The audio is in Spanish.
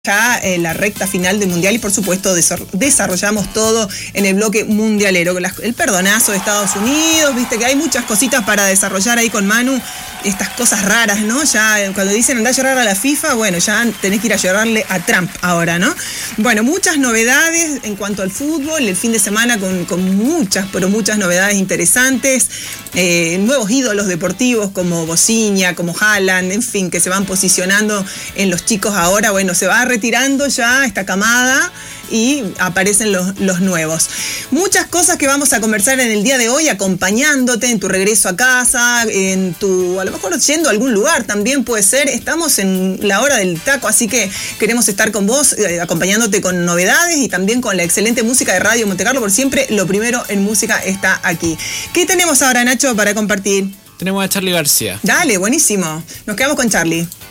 Ya la recta final del Mundial y por supuesto desarrollamos todo en el bloque mundialero, el perdonazo de Estados Unidos, viste que hay muchas cositas para desarrollar ahí con Manu, estas cosas raras, ¿no? Ya cuando dicen andá a llorar a la FIFA, bueno, ya tenés que ir a llorarle a Trump ahora, ¿no? Bueno, muchas novedades en cuanto al fútbol, el fin de semana con muchas, pero muchas novedades interesantes, nuevos ídolos deportivos como Bosinha, como Haaland, en fin, que se van posicionando en los chicos ahora, bueno, se va retirando ya esta camada y aparecen los nuevos. Muchas cosas que vamos a conversar en el día de hoy, acompañándote en tu regreso a casa, a lo mejor yendo a algún lugar también puede ser. Estamos en la hora del taco, así que queremos estar con vos, acompañándote con novedades y también con la excelente música de Radio Monte Carlo, por siempre lo primero en música está aquí. ¿Qué tenemos ahora, Nacho, para compartir? Tenemos a Charly García. Dale, buenísimo. Nos quedamos con Charly.